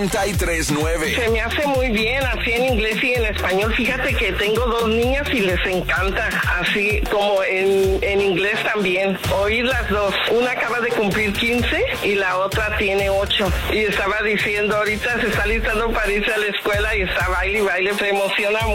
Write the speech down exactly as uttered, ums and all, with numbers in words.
y tres nueve. Se me hace muy bien, así en inglés y en español. Fíjate que tengo dos niñas y les encanta, así como en, en inglés también. Oír las dos. Una acaba de cumplir quince y la otra tiene ocho. Y estaba diciendo, ahorita se está listando para irse a la escuela y está baile y baile, se emociona mucho.